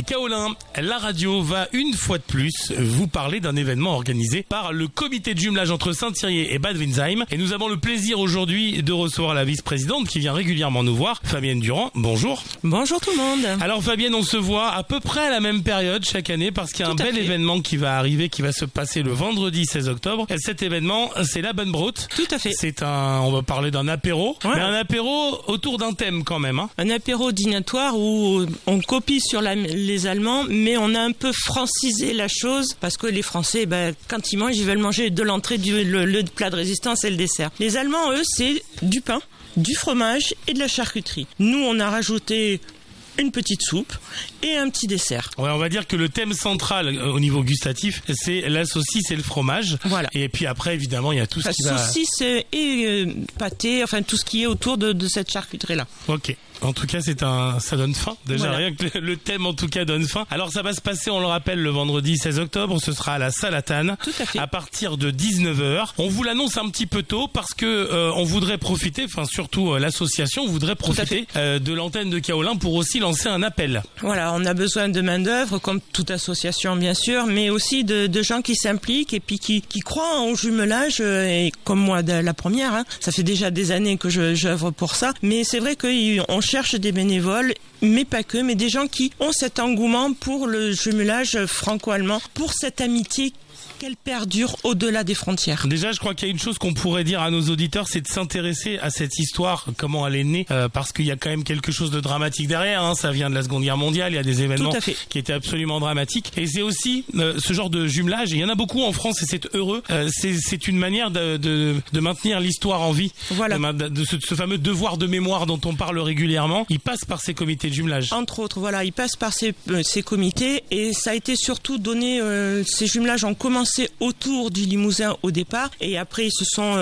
Kaolin, la radio va une fois de plus vous parler d'un événement organisé par le comité de jumelage entre Saint-Thirier et Bad Windsheim. Et nous avons le plaisir aujourd'hui de recevoir la vice-présidente qui vient régulièrement nous voir, Fabienne Durand. Bonjour. Bonjour tout le monde. Alors Fabienne, on se voit à peu près à la même période chaque année parce qu'il y a un bel événement qui va arriver, qui va se passer le vendredi 16 octobre. Et cet événement, c'est la Bunbrot. Tout à fait. On va parler d'un apéro, mais un apéro autour d'un thème quand même. Un apéro dînatoire où on copie sur les Allemands, mais on a un peu francisé la chose parce que les Français, quand ils mangent, ils veulent manger de l'entrée, le plat de résistance et le dessert. Les Allemands, eux, c'est du pain, du fromage et de la charcuterie. Nous, on a rajouté une petite soupe et un petit dessert. Ouais, on va dire que le thème central au niveau gustatif, c'est la saucisse et le fromage. Voilà. Et puis après, évidemment, il y a tout ce qui va... Saucisse et pâté, enfin tout ce qui est autour de cette charcuterie-là. Ok. En tout cas, ça donne faim. Déjà, voilà. Rien que le thème, en tout cas, donne faim. Alors, ça va se passer, on le rappelle, le vendredi 16 octobre. Ce sera à la Salatane. Tout à fait. À partir de 19h. On vous l'annonce un petit peu tôt parce que on voudrait profiter, enfin, surtout l'association voudrait profiter de l'antenne de Kaolin pour aussi lancer un appel. Voilà, on a besoin de main-d'œuvre, comme toute association, bien sûr, mais aussi de gens qui s'impliquent et puis qui croient en jumelage, et comme moi, la première, ça fait déjà des années que j'œuvre pour ça. Mais c'est vrai qu'on cherche des bénévoles, mais pas que, mais des gens qui ont cet engouement pour le jumelage franco-allemand, pour cette amitié qu'elle perdure au-delà des frontières. Déjà, je crois qu'il y a une chose qu'on pourrait dire à nos auditeurs, c'est de s'intéresser à cette histoire, comment elle est née, parce qu'il y a quand même quelque chose de dramatique derrière. Ça vient de la Seconde Guerre mondiale, il y a des événements qui étaient absolument dramatiques. Et c'est aussi ce genre de jumelage, et il y en a beaucoup en France et c'est heureux. C'est une manière de maintenir l'histoire en vie. Voilà. De ce fameux devoir de mémoire dont on parle régulièrement. Il passe par ces comités de jumelage. Entre autres, voilà, il passe par ces comités, et ça a été surtout donné, ces jumelages ont commencé autour du Limousin au départ, et après ils se sont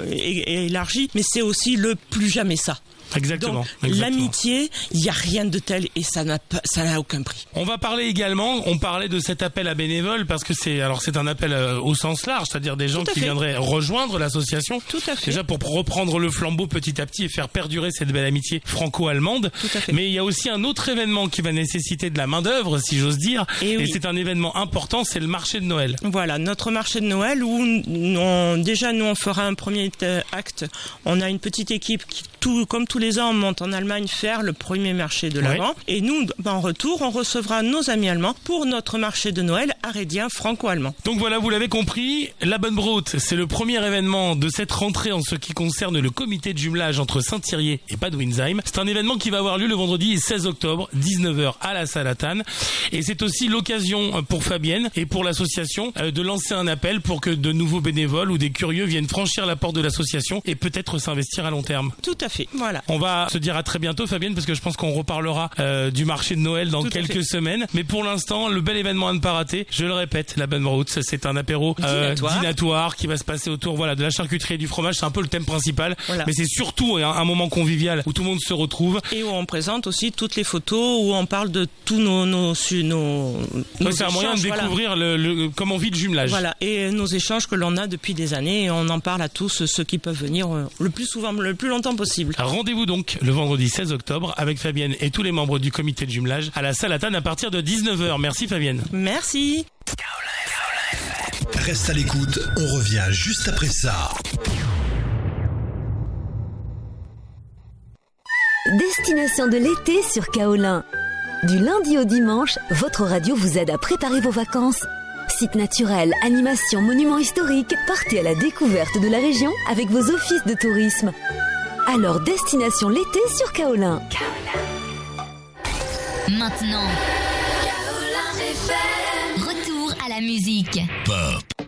élargis, mais c'est aussi le plus jamais ça. Exactement. Donc, l'amitié, il n'y a rien de tel et ça n'a aucun prix. On va parler également, on parlait de cet appel à bénévoles parce que c'est un appel au sens large, c'est-à-dire des gens qui viendraient rejoindre l'association. Tout à fait. Déjà pour reprendre le flambeau petit à petit et faire perdurer cette belle amitié franco-allemande. Tout à fait. Mais il y a aussi un autre événement qui va nécessiter de la main-d'œuvre, si j'ose dire. Et c'est un événement important, c'est le marché de Noël. Voilà, notre marché de Noël où nous on fera un premier acte. On a une petite équipe qui, comme tous les ans, on monte en Allemagne faire le premier marché de l'Avent. Et nous, en retour, on recevra nos amis allemands pour notre marché de Noël arédien franco-allemand. Donc voilà, vous l'avez compris, la Bunbrot, c'est le premier événement de cette rentrée en ce qui concerne le comité de jumelage entre Saint-Thirier et Bad Windsheim. C'est un événement qui va avoir lieu le vendredi 16 octobre, 19h à la Salatane. Et c'est aussi l'occasion pour Fabienne et pour l'association de lancer un appel pour que de nouveaux bénévoles ou des curieux viennent franchir la porte de l'association et peut-être s'investir à long terme. Tout à fait, voilà. On va se dire à très bientôt, Fabienne, parce que je pense qu'on reparlera du marché de Noël dans quelques semaines. Mais pour l'instant, le bel événement à ne pas rater, je le répète, la Bunbrot, c'est un apéro dînatoire qui va se passer autour de la charcuterie et du fromage. C'est un peu le thème principal, mais c'est surtout un moment convivial où tout le monde se retrouve. Et où on présente aussi toutes les photos, où on parle de tous nos c'est un moyen de découvrir comment vit le jumelage. Voilà, et nos échanges que l'on a depuis des années, et on en parle à tous ceux qui peuvent venir le plus souvent, le plus longtemps possible. Rendez-vous donc le vendredi 16 octobre avec Fabienne et tous les membres du comité de jumelage à la Salatane à partir de 19h. Merci Fabienne. Merci. Reste à l'écoute, on revient juste après ça. Destination de l'été sur Kaolin. Du lundi au dimanche, votre radio vous aide à préparer vos vacances. Sites naturels, animations, monuments historiques, partez à la découverte de la région avec vos offices de tourisme. Alors, destination l'été sur Kaolin. Maintenant, Kaolin FM. Retour à la musique. Pop.